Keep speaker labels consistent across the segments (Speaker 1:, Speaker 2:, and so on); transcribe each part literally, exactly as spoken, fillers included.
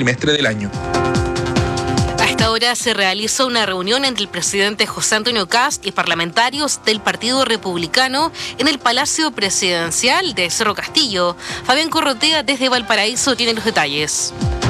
Speaker 1: trimestre del año.
Speaker 2: A esta hora se realizó una reunión entre el presidente José Antonio Kast y parlamentarios del Partido Republicano en el Palacio Presidencial de Cerro Castillo. Fabián Corrotea desde Valparaíso tiene los detalles.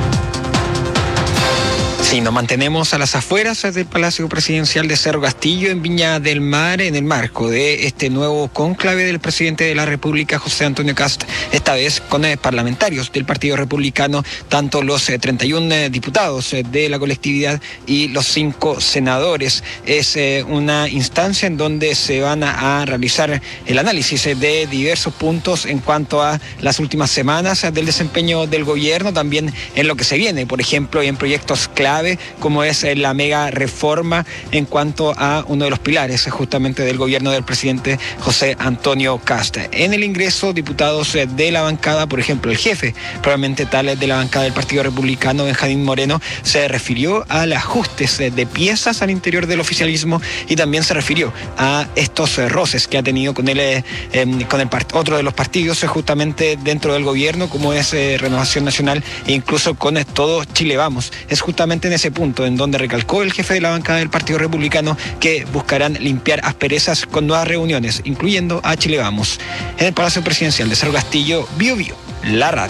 Speaker 3: Sí, nos mantenemos a las afueras del Palacio Presidencial de Cerro Castillo, en Viña del Mar, en el marco de este nuevo cónclave del presidente de la República, José Antonio Kast, esta vez con eh, parlamentarios del Partido Republicano, tanto los eh, treinta y uno eh, diputados eh, de la colectividad y los cinco senadores. Es eh, una instancia en donde se van a, a realizar el análisis eh, de diversos puntos en cuanto a las últimas semanas eh, del desempeño del gobierno, también en lo que se viene, por ejemplo, en proyectos clave, como es la mega reforma en cuanto a uno de los pilares justamente del gobierno del presidente José Antonio Kast. En el ingreso, diputados de la bancada, por ejemplo, el jefe, probablemente tal de la bancada del Partido Republicano, Benjamín Moreno, se refirió al ajustes de piezas al interior del oficialismo y también se refirió a estos roces que ha tenido con el, eh, con el part- otro de los partidos justamente dentro del gobierno, como es eh, Renovación Nacional, e incluso con eh, todo Chile Vamos. Es justamente en ese punto en donde recalcó el jefe de la bancada del Partido Republicano que buscarán limpiar asperezas con nuevas reuniones, incluyendo a Chile Vamos. En el Palacio Presidencial de Cerro Castillo, Bio Bio, la radio.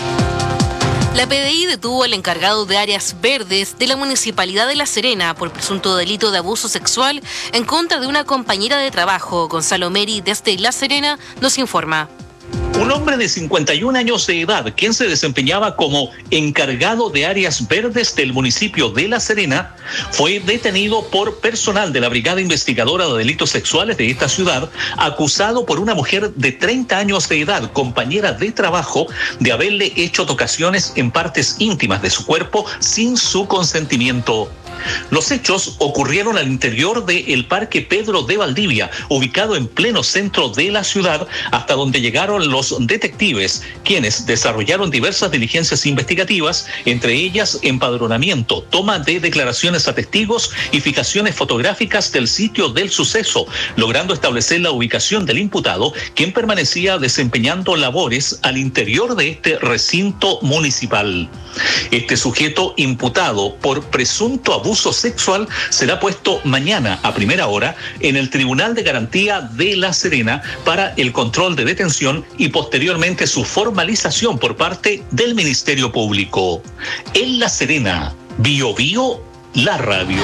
Speaker 2: La P D I detuvo al encargado de áreas verdes de la Municipalidad de La Serena por presunto delito de abuso sexual en contra de una compañera de trabajo. Gonzalo Meri, desde La Serena, nos informa.
Speaker 4: Un hombre de cincuenta y un años de edad, quien se desempeñaba como encargado de áreas verdes del municipio de La Serena, fue detenido por personal de la Brigada Investigadora de Delitos Sexuales de esta ciudad, acusado por una mujer de treinta años de edad, compañera de trabajo, de haberle hecho tocaciones en partes íntimas de su cuerpo sin su consentimiento. Los hechos ocurrieron al interior del Parque Pedro de Valdivia, ubicado en pleno centro de la ciudad, hasta donde llegaron los detectives, quienes desarrollaron diversas diligencias investigativas, entre ellas empadronamiento, toma de declaraciones a testigos y fijaciones fotográficas del sitio del suceso, logrando establecer la ubicación del imputado, quien permanecía desempeñando labores al interior de este recinto municipal. Este sujeto imputado por presunto abuso sexual será puesto mañana a primera hora en el Tribunal de Garantía de La Serena para el control de detención y posteriormente su formalización por parte del Ministerio Público. En La Serena, Bio Bio, la radio.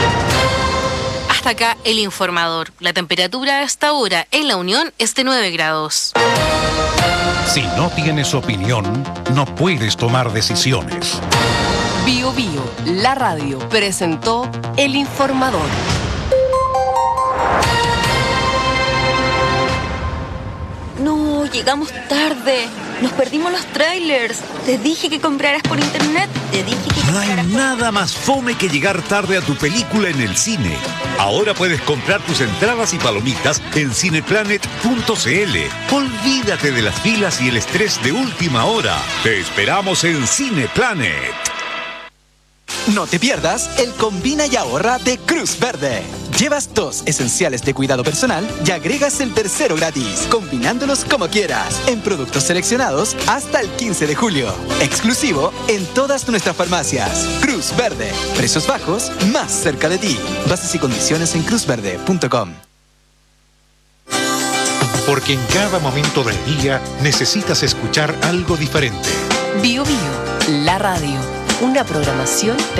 Speaker 2: Hasta acá el informador. La temperatura a esta hora en La Unión es de nueve grados.
Speaker 5: Si no tienes opinión, no puedes tomar decisiones.
Speaker 6: Bio Bio, la radio, presentó El Informador.
Speaker 7: No, llegamos tarde. Nos perdimos los trailers. Te dije que compraras por internet. Te dije que...
Speaker 8: No hay nada más fome que llegar tarde a tu película en el cine. Ahora puedes comprar tus entradas y palomitas en cineplanet punto c l. Olvídate de las filas y el estrés de última hora. Te esperamos en Cineplanet.
Speaker 9: No te pierdas el Combina y Ahorra de Cruz Verde. Llevas dos esenciales de cuidado personal y agregas el tercero gratis, combinándolos como quieras, en productos seleccionados hasta el quince de julio. Exclusivo en todas nuestras farmacias. Cruz Verde. Precios bajos, más cerca de ti. Bases y condiciones en cruz verde punto com.
Speaker 5: Porque en cada momento del día necesitas escuchar algo diferente.
Speaker 6: Bio Bio, la radio. Una programación